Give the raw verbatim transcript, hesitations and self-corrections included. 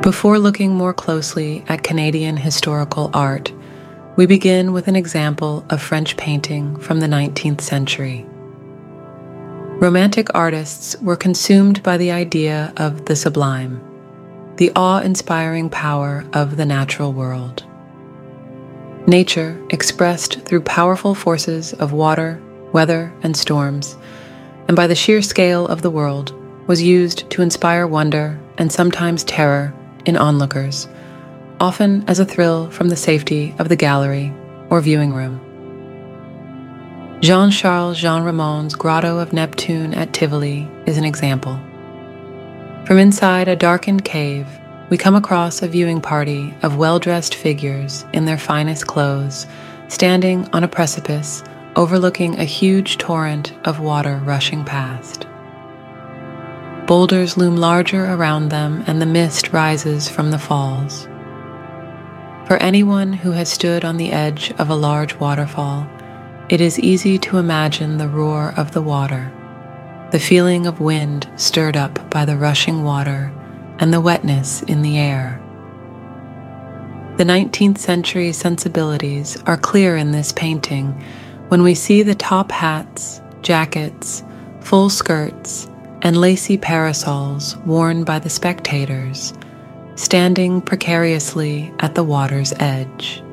Before looking more closely at Canadian historical art, we begin with an example of French painting from the nineteenth century. Romantic artists were consumed by the idea of the sublime, the awe-inspiring power of the natural world. Nature, expressed through powerful forces of water, weather, and storms, and by the sheer scale of the world, was used to inspire wonder and sometimes terror in onlookers, often as a thrill from the safety of the gallery or viewing room. Jean-Charles Jean Ramon's Grotto of Neptune at Tivoli is an example. From inside a darkened cave, we come across a viewing party of well-dressed figures in their finest clothes, standing on a precipice overlooking a huge torrent of water rushing past. Boulders loom larger around them, and the mist rises from the falls. For anyone who has stood on the edge of a large waterfall, it is easy to imagine the roar of the water, the feeling of wind stirred up by the rushing water, and the wetness in the air. The nineteenth century sensibilities are clear in this painting when we see the top hats, jackets, full skirts, and lacy parasols worn by the spectators, standing precariously at the water's edge.